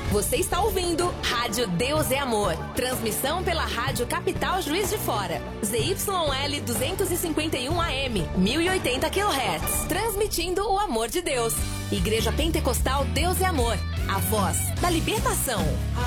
Você está ouvindo Rádio Deus é Amor. Transmissão pela Rádio Capital Juiz de Fora. ZYL 251 AM, 1080 kHz. Transmitindo o amor de Deus. Igreja Pentecostal Deus é Amor. A voz da libertação.